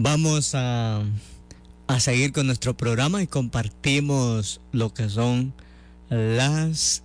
Vamos a seguir con nuestro programa y compartimos lo que son las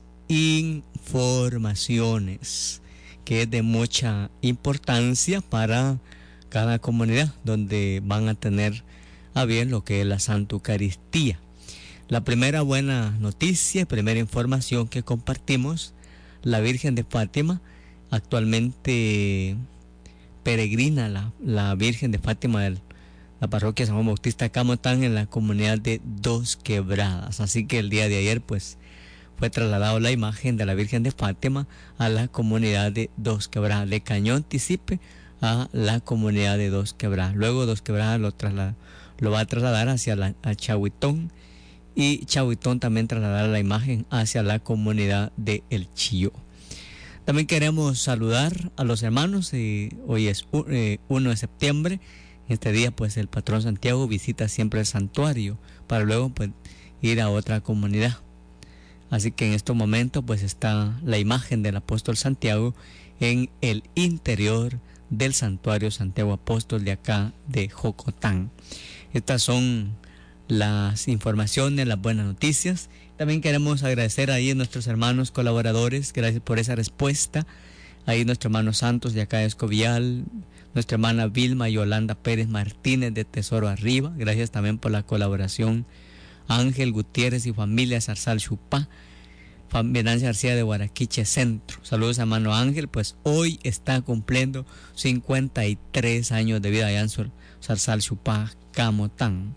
informaciones, que es de mucha importancia para cada comunidad, donde van a tener a bien lo que es la Santa Eucaristía. La primera buena noticia, primera información que compartimos: la Virgen de Fátima, actualmente peregrina la Virgen de Fátima de la parroquia San Juan Bautista Camotán en la comunidad de Dos Quebradas. Así que el día de ayer pues fue trasladado la imagen de la Virgen de Fátima a la comunidad de Dos Quebradas, de Cañón Tisipe a la comunidad de Dos Quebradas. Luego Dos Quebradas lo va a trasladar hacia a Chahuitón, y Chahuitón también trasladará la imagen hacia la comunidad de El Chilló. También queremos saludar a los hermanos. Hoy es 1 de septiembre. Este día pues el patrón Santiago visita siempre el santuario para luego pues ir a otra comunidad. Así que en estos momentos pues está la imagen del apóstol Santiago en el interior del santuario Santiago Apóstol de acá de Jocotán. Estas son las informaciones, las buenas noticias. También queremos agradecer ahí a nuestros hermanos colaboradores. Gracias por esa respuesta. Ahí nuestro hermano Santos de acá de Escovial, nuestra hermana Vilma Yolanda Pérez Martínez de Tesoro Arriba. Gracias también por la colaboración. Ángel Gutiérrez y familia Zarzal Chupá, Venancia García de Guaraquiche Centro. Saludos a hermano Ángel, pues hoy está cumpliendo 53 años de vida allá en Zarzal Chupá, Camotán.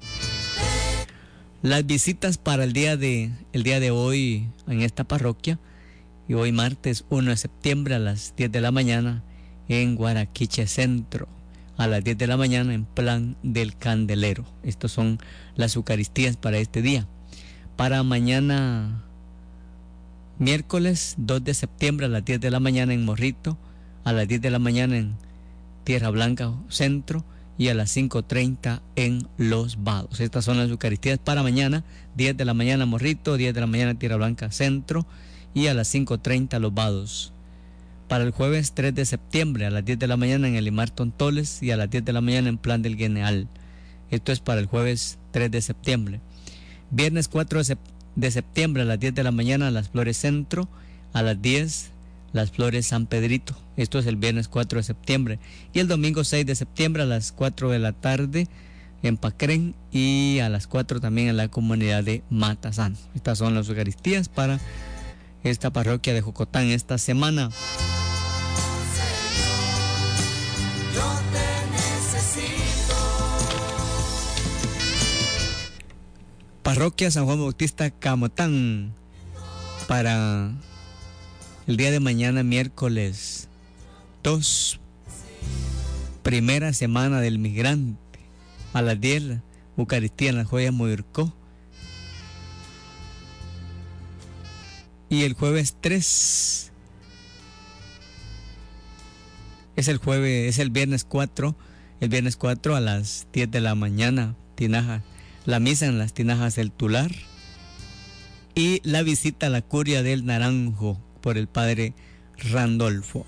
Las visitas para el día de hoy en esta parroquia, y hoy martes 1 de septiembre a las 10 de la mañana en Guaraquiche Centro, a las 10 de la mañana en Plan del Candelero. Estos son las Eucaristías para este día. Para mañana miércoles 2 de septiembre a las 10 de la mañana en Morrito, a las 10 de la mañana en Tierra Blanca Centro y a las 5:30 en Los Vados. Estas son las Eucaristías para mañana: 10 de la mañana Morrito, 10 de la mañana Tierra Blanca Centro y a las 5:30 Los Vados. Para el jueves 3 de septiembre a las 10 de la mañana en Elimar Tontoles y a las 10 de la mañana en Plan del Gueneal. Esto es para el jueves 3 de septiembre. Viernes 4 de septiembre a las 10 de la mañana Las Flores Centro, a las 10 Las Flores San Pedrito. Esto es el viernes 4 de septiembre. Y el domingo 6 de septiembre a las 4 de la tarde en Pacrén y a las 4 también en la comunidad de Matazán. Estas son las Eucaristías para esta parroquia de Jocotán esta semana. Parroquia San Juan Bautista Camotán, para el día de mañana miércoles 2, primera semana del migrante, a las 10 Eucaristía en las Joyas Moyurcó. Y el jueves 3 es el viernes 4, a las 10 de la mañana, Tinaja, la misa en las Tinajas del Tular y la visita a la Curia del Naranjo por el padre Randolfo.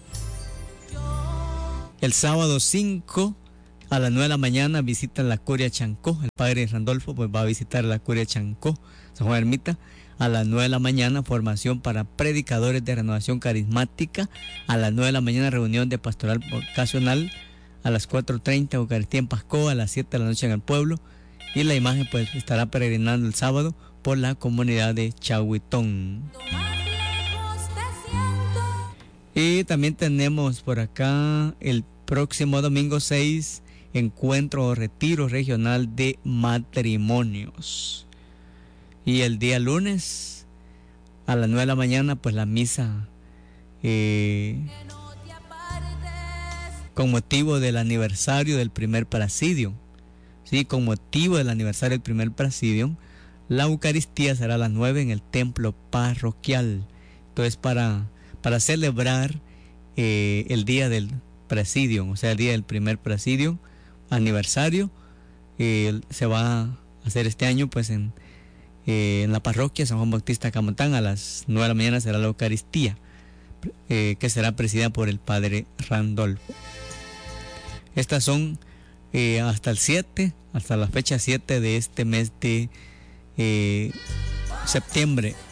El sábado 5 a las 9 de la mañana visita la Curia Chancó. El padre Randolfo pues va a visitar la Curia Chancó, San Juan Ermita. A las 9 de la mañana formación para predicadores de renovación carismática. A las 9 de la mañana reunión de pastoral vocacional. A las 4:30 Eucaristía en Pasco. A las 7 de la noche en el pueblo. Y la imagen pues estará peregrinando el sábado por la comunidad de Chahuitón. Y también tenemos por acá el próximo domingo 6, encuentro o retiro regional de matrimonios. Y el día lunes a las 9 de la mañana pues la misa con motivo del aniversario del primer presidio. Sí, con motivo del aniversario del primer presidio, la Eucaristía será a las 9 en el templo parroquial. Entonces para celebrar el día del presidio, o sea el día del primer presidio, aniversario, se va a hacer este año pues en la parroquia San Juan Bautista Camotán. A las 9 de la mañana será la Eucaristía, que será presidida por el padre Randolfo. Estas son hasta el 7, hasta la fecha 7 de este mes de septiembre.